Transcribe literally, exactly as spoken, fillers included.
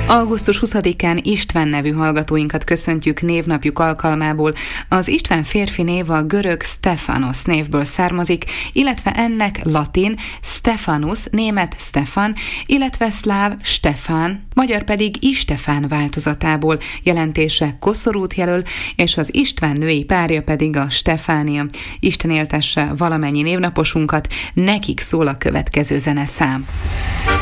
augusztus huszadikán István nevű hallgatóinkat köszöntjük névnapjuk alkalmából. Az István férfi név a görög Stefanos névből származik, illetve ennek latin Stefanus, német Stefan, illetve szláv Stefán, magyar pedig Istefán változatából, jelentése koszorút jelöl, és az István női párja pedig a Stefánia. Isten éltesse valamennyi névnaposunkat, nekik szól a következő zeneszám.